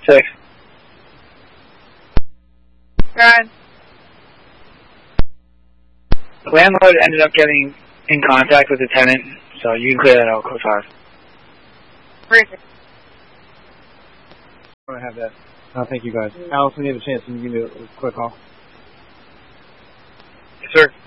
6. Ryan. The landlord ended up getting in contact with the tenant, so you can clear that out, code 5. Richard. I have that. Thank you guys. Alice, when you have a chance, can you give me a quick call? Yes, sir.